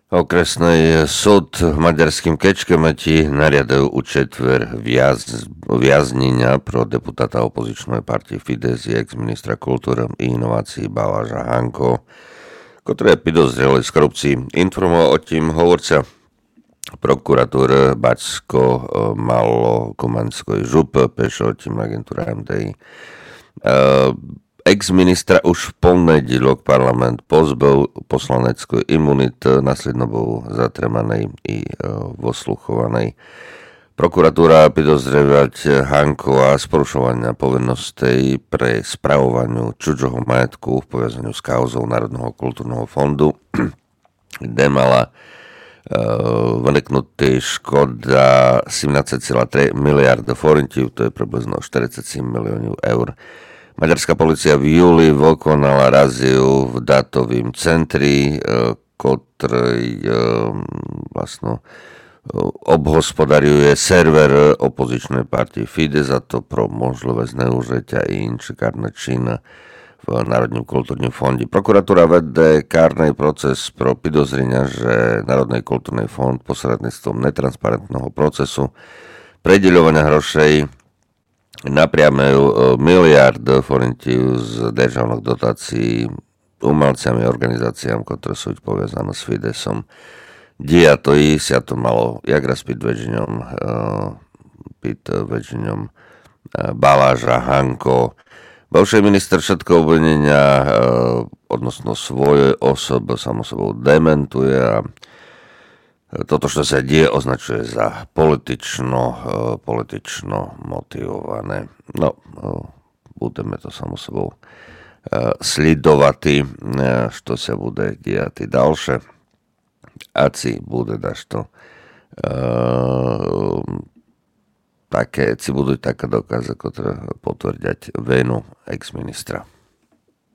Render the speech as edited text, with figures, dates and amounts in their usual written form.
Okresný súd v maďarským Kečkemeti nariadil učetver viaznenia pro deputáta opozičnej partie Fidesz i ex-ministra kultúry i inovácií Baláža Hanko, ktorý je podozrelý z korupcii. Informoval o tým hovorca prokuratúry Bačsko malo Komenskoj žup, pešo o tým agentúra MDI. Ex-ministra už v ponedілок parlament pozbel poslaneckú imunit, následno bol zatremanej i vosluchovanej. Prokuratúra podozrievať Hankova z porušovania povinností pre spravovaniu cudzieho majetku v poviazaniu s kauzou Národného kultúrneho fondu, kde mala vniknutý škoda 17,3 miliardy forintov, to je približno 47 miliónov eur. Maďarská polícia v júli vykonala raziu v dátovým centri, ktorý vlastne obhospodaruje server opozičnej partie Fidesz, a to pro možlivé zneužitia i inšie kárne činy v Národnom kultúrnom fonde. Prokuratúra vede kárny proces pro podozrenia, že Národný kultúrny fond posredníctvom netransparentného procesu predeľovania hrošej napriamajú miliard forintov z državných dotácií umelcami a organizáciám, ktoré sú poviazané s Fidesom. Dia to sa to malo jak raz pід veđenjom Baláža Hanko. Bivší minister všetko obvinenia odnosno svoje osoby samo sebou dementuje a toto, čo sa deje, označuje za politično motivované. No, budeme to samo sebou sledovati, što sa bude diati ďalšie. Aci bude dašto také, ci budú také dokazy, ktoré potvrdiať venu ex-ministra.